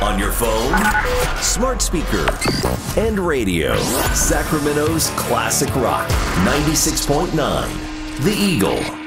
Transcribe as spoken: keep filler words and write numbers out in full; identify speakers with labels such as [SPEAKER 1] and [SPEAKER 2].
[SPEAKER 1] On your phone, smart speaker, and radio. Sacramento's classic rock, ninety-six point nine. The Eagle.